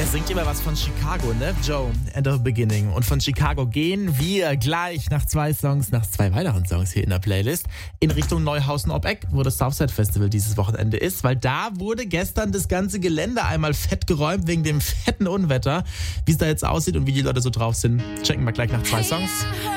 singt immer was von Chicago, ne? Joe, End of Beginning. Und von Chicago gehen wir gleich nach 2 weiteren Songs hier in der Playlist, in Richtung Neuhausen-Ob-Eck, wo das Southside Festival dieses Wochenende ist, weil da wurde gestern das ganze Gelände einmal fett geräumt wegen dem fetten Unwetter. Wie es da jetzt aussieht und wie die Leute so drauf sind, checken wir gleich nach 2 Songs.